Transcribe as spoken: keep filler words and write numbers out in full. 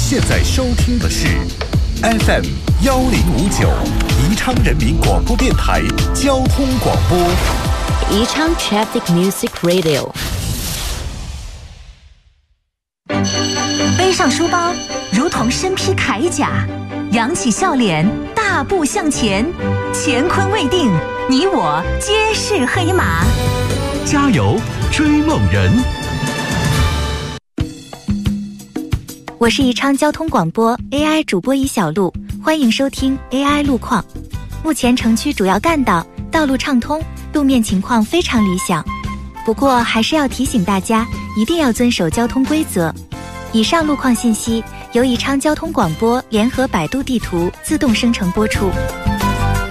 现在收听的是 F M 幺零五九宜昌人民广播电台交通广播， 宜昌 Traffic Music Radio。 背上书包，如同身披铠甲，扬起笑脸，大步向前。乾坤未定，你我皆是黑马。 加油，追梦人！ 我是宜昌交通广播 A I 主播尹小璐，欢迎收听 A I 路况。目前城区主要干道道路畅通，路面情况非常理想。不过还是要提醒大家，一定要遵守交通规则。以上路况信息由宜昌交通广播联合百度地图自动生成播出。